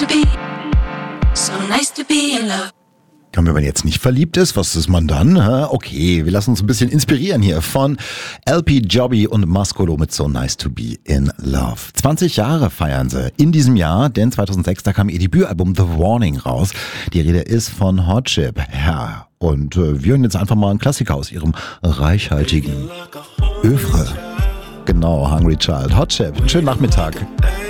Und wenn man jetzt nicht verliebt ist, was ist man dann? Okay, wir lassen uns ein bisschen inspirieren hier von LP Jobby und Mascolo mit So Nice to Be in Love. 20 Jahre feiern sie in diesem Jahr, denn 2006, da kam ihr Debütalbum The Warning raus. Die Rede ist von Hot Chip. Ja, und wir hören jetzt einfach mal einen Klassiker aus ihrem reichhaltigen Övre. Genau, Hungry Child. Hot Chip, einen schönen Nachmittag.